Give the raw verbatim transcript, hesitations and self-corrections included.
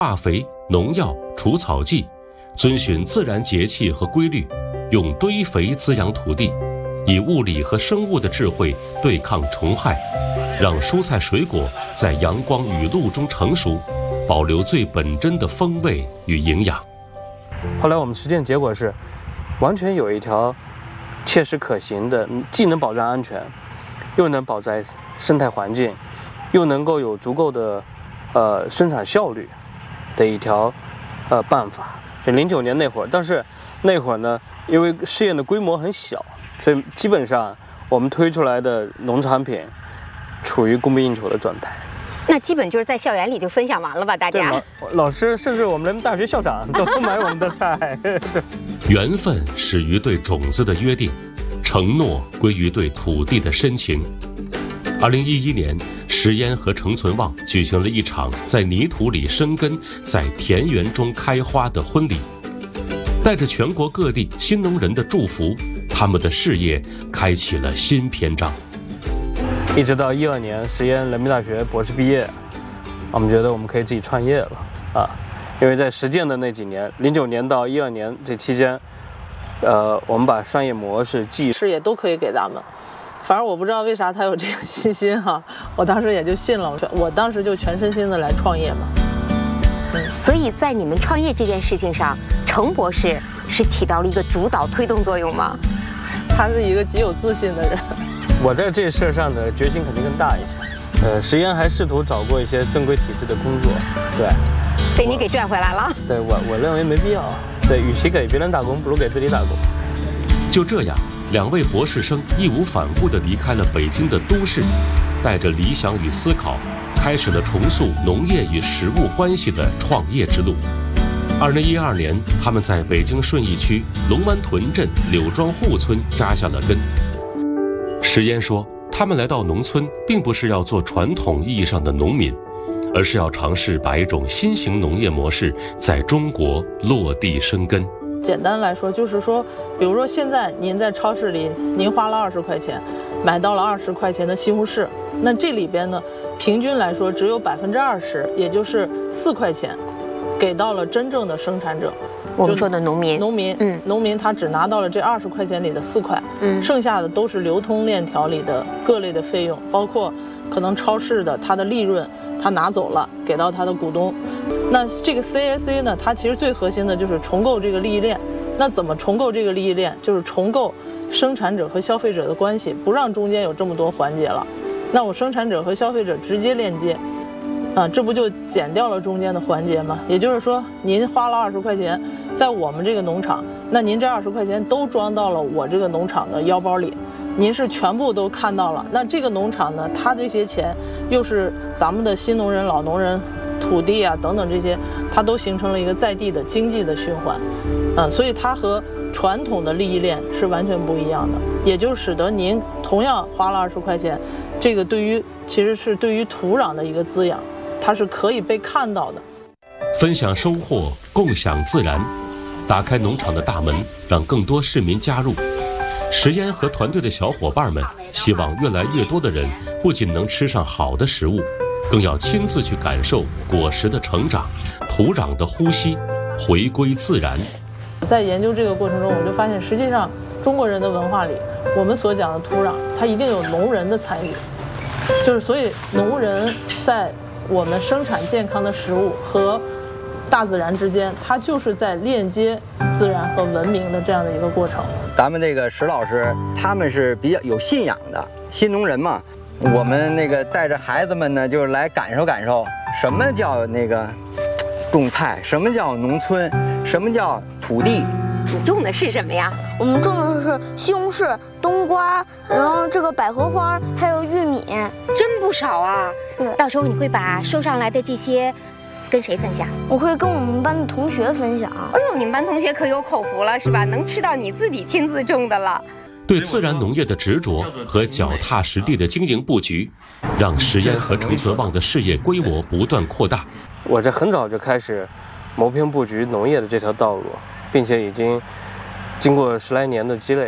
化肥、农药、除草剂，遵循自然节气和规律，用堆肥滋养土地，以物理和生物的智慧对抗虫害，让蔬菜水果在阳光雨露中成熟，保留最本真的风味与营养。 后来我们实践结果是，完全有一条切实可行的，既能保障安全，又能保在生态环境，又能够有足够的呃生产效率的一条呃办法。就零九年那会儿，但是那会儿呢，因为试验的规模很小，所以基本上我们推出来的农产品处于供不应求的状态。 那基本就是在校园里就分享完了吧，大家。 老, 老师甚至我们大学校长都买我们的菜。 缘分始于对种子的约定，承诺归于对土地的深情。二零一一年，石嫣和程存旺举行了一场在泥土里生根、在田园中开花的婚礼。带着全国各地新农人的祝福，他们的事业开启了新篇章。 一直到一二年，石嫣人民大学博士毕业，我们觉得我们可以自己创业了啊！因为在实践的那几年，零九年到一二年这期间，呃，我们把商业模式、技术也都可以给咱们。反正我不知道为啥他有这个信心哈、啊，我当时也就信了，我当时就全身心的来创业嘛。 嗯，所以在你们创业这件事情上，程博士是起到了一个主导推动作用吗？ 他是一个极有自信的人。 我在这事上的决心肯定更大一些。呃，石嫣还试图找过一些正规体制的工作，对， 被你给赚回来了。 对我，我认为没必要。对，与其给别人打工，不如给自己打工。 就这样，两位博士生义无反顾地离开了北京的都市，带着理想与思考，开始了重塑农业与食物关系的创业之路。二零一二年，他们在北京顺义区龙湾屯镇柳庄户村扎下了根。石嫣说，他们来到农村并不是要做传统意义上的农民，而是要尝试把一种新型农业模式在中国落地生根。 简单来说就是说，比如说现在您在超市里您花了二十块钱买到了二十块钱的西红柿，那这里边呢平均来说只有百分之二十，也就是四块钱给到了真正的生产者， 我们说的农民。 农民，嗯，农民他只拿到了这二十块钱里的四块，嗯，剩下的都是流通链条里的各类的费用，包括可能超市的它的利润他拿走了给到他的股东。那这个 C S A 呢，它其实最核心的就是重构这个利益链。那怎么重构这个利益链？就是重构生产者和消费者的关系，不让中间有这么多环节了。那我生产者和消费者直接链接，啊，这不就减掉了中间的环节吗？也就是说，您花了二十块钱在我们这个农场，那您这二十块钱都装到了我这个农场的腰包里，您是全部都看到了。那这个农场呢，它这些钱又是咱们的新农人、老农人、土地啊等等这些，它都形成了一个在地的经济的循环，啊，所以它和传统的利益链是完全不一样的，也就使得您同样花了二十块钱，这个对于其实是对于土壤的一个滋养，它是可以被看到的。 分享收获，共享自然，打开农场的大门，让更多市民加入。石嫣和团队的小伙伴们希望越来越多的人不仅能吃上好的食物，更要亲自去感受果实的成长、土壤的呼吸，回归自然。 在研究这个过程中，我们就发现，实际上中国人的文化里，我们所讲的土壤，它一定有农人的参与，就是所以农人在我们生产健康的食物和大自然之间，它就是在链接自然和文明的这样的一个过程。 咱们这个石老师他们是比较有信仰的新农人嘛，我们那个带着孩子们呢，就来感受感受什么叫那个种菜，什么叫农村，什么叫土地。 你种的是什么呀？ 我们种的是西红柿、冬瓜，然后这个百合花，还有玉米， 真不少啊。 对， 到时候你会把收上来的这些跟谁分享？ 我会跟我们班的同学分享。 哎呦，你们班同学可有口福了，是吧？能吃到你自己亲自种的了。 对自然农业的执着和脚踏实地的经营布局，让石嫣和程存旺的事业规模不断扩大。 我这很早就开始谋篇布局农业的这条道路，并且已经经过十来年的积累，